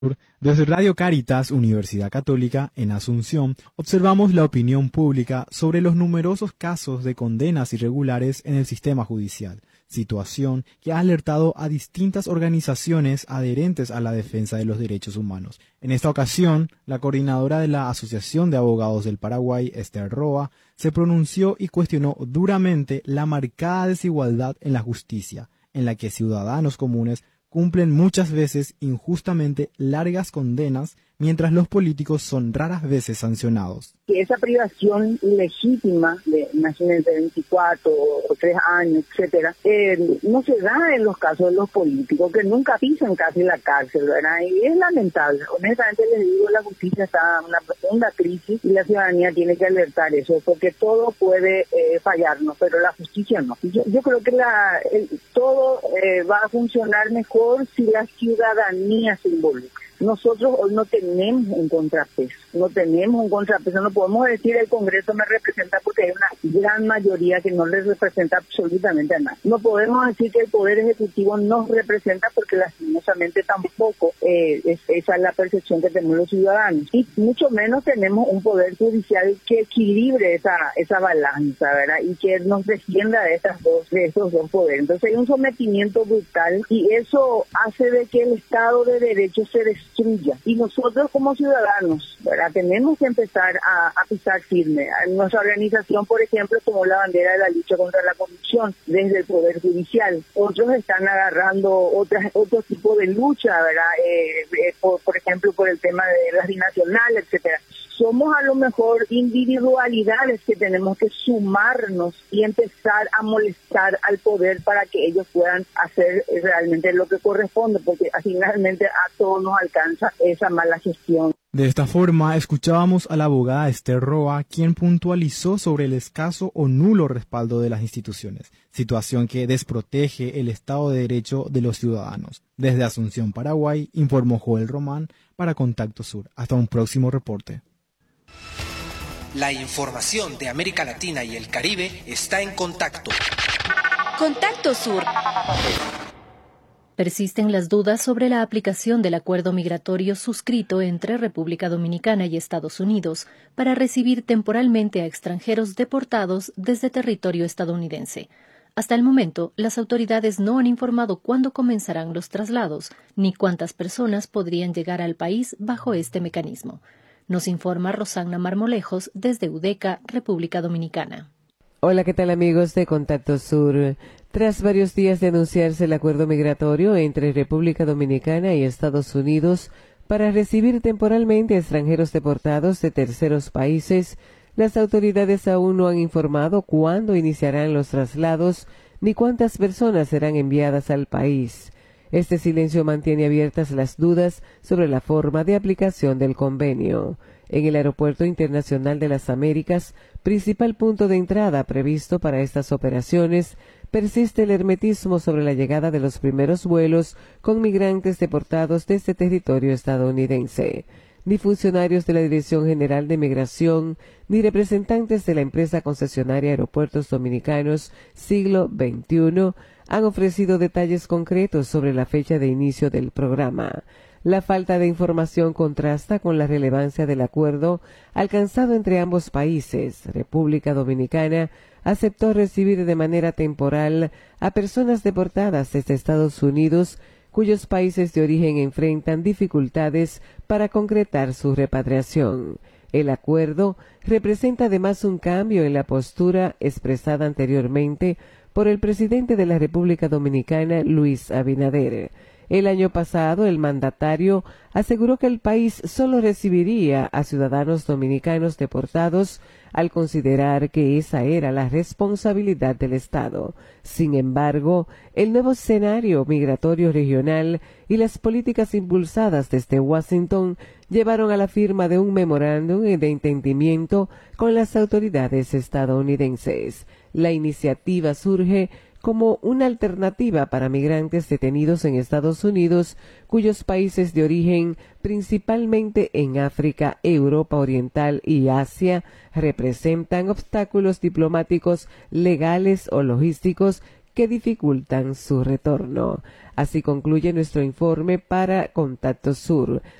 Desde Radio Caritas, Universidad Católica en Asunción, observamos la opinión pública sobre los numerosos casos de condenas irregulares en el sistema judicial, situación que ha alertado a distintas organizaciones adherentes a la defensa de los derechos humanos. En esta ocasión, la coordinadora de la Asociación de Abogados del Paraguay, Esther Roa, se pronunció y cuestionó duramente la marcada desigualdad en la justicia, en la que ciudadanos comunes cumplen muchas veces injustamente largas condenas, mientras los políticos son raras veces sancionados. Que esa privación ilegítima de, imagínense, 24 o 3 años, etcétera, no se da en los casos de los políticos, que nunca pisan casi la cárcel, ¿verdad? Y es lamentable. Honestamente les digo, la justicia está en una profunda crisis y la ciudadanía tiene que alertar eso, porque todo puede fallarnos, pero la justicia no. Yo creo que todo va a funcionar mejor si la ciudadanía se involucra. Nosotros hoy no tenemos un contrapeso, no podemos decir el Congreso me representa porque hay una gran mayoría que no le representa absolutamente a nadie. No podemos decir que el Poder Ejecutivo nos representa porque lastimosamente tampoco esa es la percepción que tenemos los ciudadanos. Y mucho menos tenemos un Poder Judicial que equilibre esa balanza, ¿verdad? Y que nos defienda de esos dos poderes. Entonces hay un sometimiento brutal y eso hace de que el Estado de Derecho se destruya. Y nosotros como ciudadanos, ¿verdad?, tenemos que empezar a pisar firme. Nuestra organización, por ejemplo, tomó la bandera de la lucha contra la corrupción desde el Poder Judicial. Otros están agarrando otro tipo de lucha, ¿verdad? Por ejemplo, por el tema de la binacional, etcétera. Somos a lo mejor individualidades que tenemos que sumarnos y empezar a molestar al poder para que ellos puedan hacer realmente lo que corresponde, porque finalmente a todos nos alcanza esa mala gestión. De esta forma, escuchábamos a la abogada Esther Roa, quien puntualizó sobre el escaso o nulo respaldo de las instituciones, situación que desprotege el Estado de Derecho de los ciudadanos. Desde Asunción, Paraguay, informó Joel Román para Contacto Sur. Hasta un próximo reporte. La información de América Latina y el Caribe está en Contacto. Contacto Sur. Persisten las dudas sobre la aplicación del acuerdo migratorio suscrito entre República Dominicana y Estados Unidos para recibir temporalmente a extranjeros deportados desde territorio estadounidense. Hasta el momento, las autoridades no han informado cuándo comenzarán los traslados, ni cuántas personas podrían llegar al país bajo este mecanismo. Nos informa Rosana Marmolejos desde Udeca, República Dominicana. Hola, ¿qué tal amigos de Contacto Sur? Tras varios días de anunciarse el acuerdo migratorio entre República Dominicana y Estados Unidos para recibir temporalmente a extranjeros deportados de terceros países, las autoridades aún no han informado cuándo iniciarán los traslados ni cuántas personas serán enviadas al país. Este silencio mantiene abiertas las dudas sobre la forma de aplicación del convenio. En el Aeropuerto Internacional de las Américas, principal punto de entrada previsto para estas operaciones, persiste el hermetismo sobre la llegada de los primeros vuelos con migrantes deportados desde territorio estadounidense. Ni funcionarios de la Dirección General de Migración, ni representantes de la empresa concesionaria Aeropuertos Dominicanos Siglo XXI han ofrecido detalles concretos sobre la fecha de inicio del programa. La falta de información contrasta con la relevancia del acuerdo alcanzado entre ambos países. República Dominicana aceptó recibir de manera temporal a personas deportadas desde Estados Unidos cuyos países de origen enfrentan dificultades para concretar su repatriación. El acuerdo representa además un cambio en la postura expresada anteriormente por el presidente de la República Dominicana, Luis Abinader. El año pasado, el mandatario aseguró que el país solo recibiría a ciudadanos dominicanos deportados al considerar que esa era la responsabilidad del Estado. Sin embargo, el nuevo escenario migratorio regional y las políticas impulsadas desde Washington llevaron a la firma de un memorándum de entendimiento con las autoridades estadounidenses. La iniciativa surge como una alternativa para migrantes detenidos en Estados Unidos, cuyos países de origen, principalmente en África, Europa Oriental y Asia, representan obstáculos diplomáticos, legales o logísticos que dificultan su retorno. Así concluye nuestro informe para Contacto Sur.